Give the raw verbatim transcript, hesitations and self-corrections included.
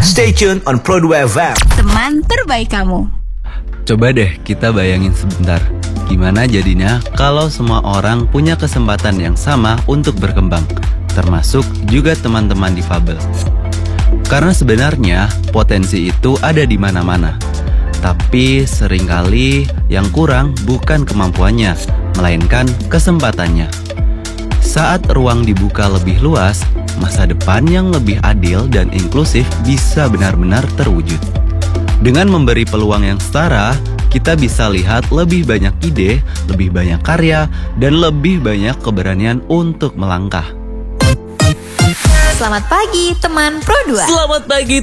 Stay tuned on Pro dua F M. Teman terbaik kamu. Coba deh kita bayangin sebentar, gimana jadinya kalau semua orang punya kesempatan yang sama untuk berkembang, termasuk juga teman-teman difabel. Karena sebenarnya potensi itu ada di mana-mana. Tapi seringkali yang kurang bukan kemampuannya, melainkan kesempatannya. Saat ruang dibuka lebih luas, masa depan yang lebih adil dan inklusif bisa benar-benar terwujud. Dengan memberi peluang yang setara, kita bisa lihat lebih banyak ide, lebih banyak karya, dan lebih banyak keberanian untuk melangkah. Selamat pagi teman Pro dua. Selamat pagi